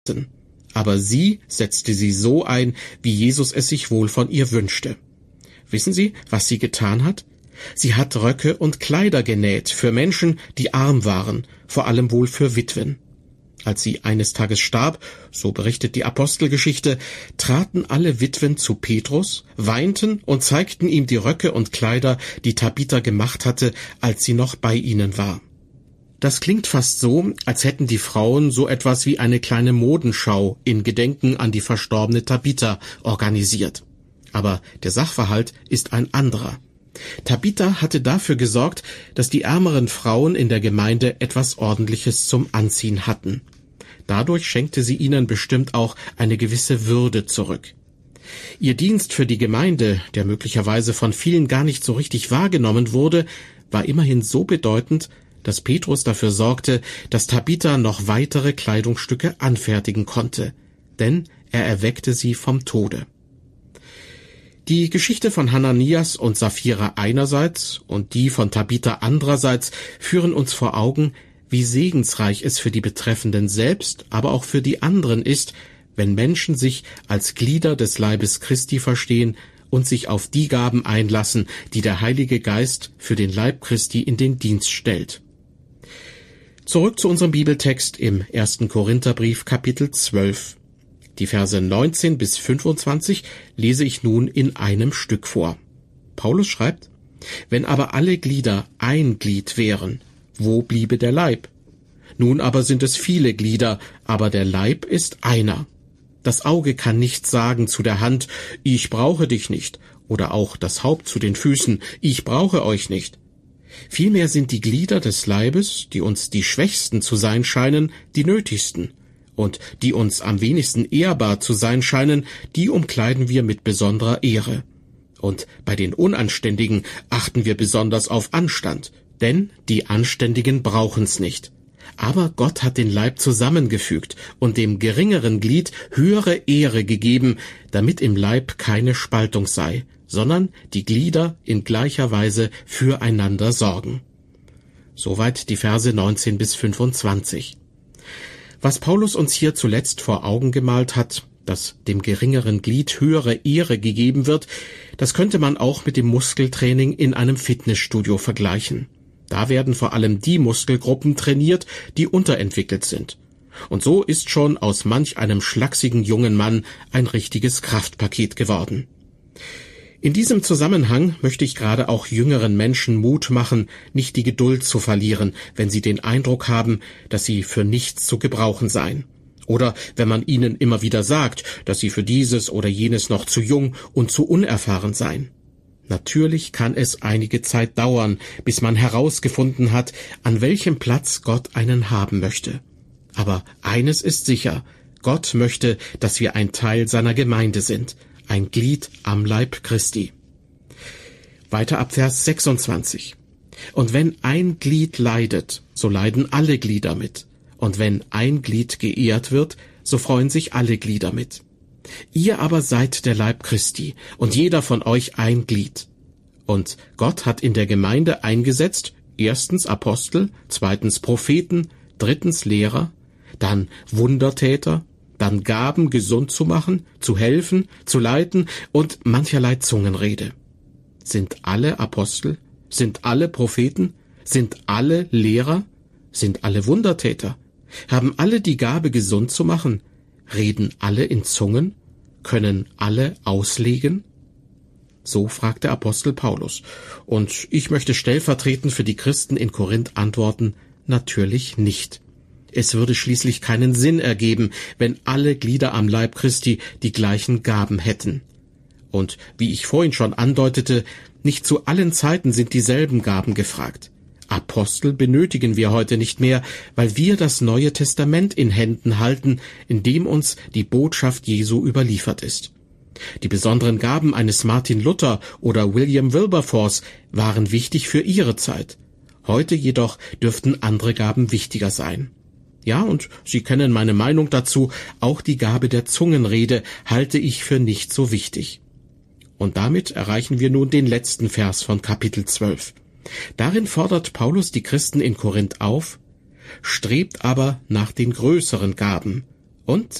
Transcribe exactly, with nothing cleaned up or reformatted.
Aber sie setzte sie so ein, wie Jesus es sich wohl von ihr wünschte. Wissen Sie, was sie getan hat? Sie hat Röcke und Kleider genäht für Menschen, die arm waren, vor allem wohl für Witwen. Als sie eines Tages starb, so berichtet die Apostelgeschichte, traten alle Witwen zu Petrus, weinten und zeigten ihm die Röcke und Kleider, die Tabitha gemacht hatte, als sie noch bei ihnen war. Das klingt fast so, als hätten die Frauen so etwas wie eine kleine Modenschau in Gedenken an die verstorbene Tabitha organisiert. Aber der Sachverhalt ist ein anderer. Tabitha hatte dafür gesorgt, dass die ärmeren Frauen in der Gemeinde etwas Ordentliches zum Anziehen hatten. Dadurch schenkte sie ihnen bestimmt auch eine gewisse Würde zurück. Ihr Dienst für die Gemeinde, der möglicherweise von vielen gar nicht so richtig wahrgenommen wurde, war immerhin so bedeutend, dass Petrus dafür sorgte, dass Tabitha noch weitere Kleidungsstücke anfertigen konnte, denn er erweckte sie vom Tode. Die Geschichte von Hananias und Sapphira einerseits und die von Tabitha andererseits führen uns vor Augen, wie segensreich es für die Betreffenden selbst, aber auch für die anderen ist, wenn Menschen sich als Glieder des Leibes Christi verstehen und sich auf die Gaben einlassen, die der Heilige Geist für den Leib Christi in den Dienst stellt. Zurück zu unserem Bibeltext im ersten Korintherbrief, Kapitel zwölf. Die Verse neunzehn bis fünfundzwanzig lese ich nun in einem Stück vor. Paulus schreibt: Wenn aber alle Glieder ein Glied wären, wo bliebe der Leib? Nun aber sind es viele Glieder, aber der Leib ist einer. Das Auge kann nicht sagen zu der Hand, ich brauche dich nicht, oder auch das Haupt zu den Füßen, ich brauche euch nicht. Vielmehr sind die Glieder des Leibes, die uns die Schwächsten zu sein scheinen, die nötigsten. Und die uns am wenigsten ehrbar zu sein scheinen, die umkleiden wir mit besonderer Ehre. Und bei den Unanständigen achten wir besonders auf Anstand, denn die Anständigen brauchen's nicht. Aber Gott hat den Leib zusammengefügt und dem geringeren Glied höhere Ehre gegeben, damit im Leib keine Spaltung sei, sondern die Glieder in gleicher Weise füreinander sorgen. Soweit die Verse neunzehn bis fünfundzwanzig. Was Paulus uns hier zuletzt vor Augen gemalt hat, dass dem geringeren Glied höhere Ehre gegeben wird, das könnte man auch mit dem Muskeltraining in einem Fitnessstudio vergleichen. Da werden vor allem die Muskelgruppen trainiert, die unterentwickelt sind. Und so ist schon aus manch einem schlachsigen jungen Mann ein richtiges Kraftpaket geworden. In diesem Zusammenhang möchte ich gerade auch jüngeren Menschen Mut machen, nicht die Geduld zu verlieren, wenn sie den Eindruck haben, dass sie für nichts zu gebrauchen seien. Oder wenn man ihnen immer wieder sagt, dass sie für dieses oder jenes noch zu jung und zu unerfahren seien. Natürlich kann es einige Zeit dauern, bis man herausgefunden hat, an welchem Platz Gott einen haben möchte. Aber eines ist sicher, Gott möchte, dass wir ein Teil seiner Gemeinde sind, ein Glied am Leib Christi. Weiter ab Vers sechsundzwanzig. Und wenn ein Glied leidet, so leiden alle Glieder mit. Und wenn ein Glied geehrt wird, so freuen sich alle Glieder mit. Ihr aber seid der Leib Christi, und jeder von euch ein Glied. Und Gott hat in der Gemeinde eingesetzt, erstens Apostel, zweitens Propheten, drittens Lehrer, dann Wundertäter, dann Gaben gesund zu machen, zu helfen, zu leiten und mancherlei Zungenrede. Sind alle Apostel? Sind alle Propheten? Sind alle Lehrer? Sind alle Wundertäter? Haben alle die Gabe, gesund zu machen? Reden alle in Zungen? Können alle auslegen? So fragt der Apostel Paulus. Und ich möchte stellvertretend für die Christen in Korinth antworten, natürlich nicht. Es würde schließlich keinen Sinn ergeben, wenn alle Glieder am Leib Christi die gleichen Gaben hätten. Und wie ich vorhin schon andeutete, nicht zu allen Zeiten sind dieselben Gaben gefragt. Apostel benötigen wir heute nicht mehr, weil wir das Neue Testament in Händen halten, in dem uns die Botschaft Jesu überliefert ist. Die besonderen Gaben eines Martin Luther oder William Wilberforce waren wichtig für ihre Zeit. Heute jedoch dürften andere Gaben wichtiger sein. Ja, und Sie kennen meine Meinung dazu, auch die Gabe der Zungenrede halte ich für nicht so wichtig. Und damit erreichen wir nun den letzten Vers von Kapitel zwölf. Darin fordert Paulus die Christen in Korinth auf: Strebt aber nach den größeren Gaben, Und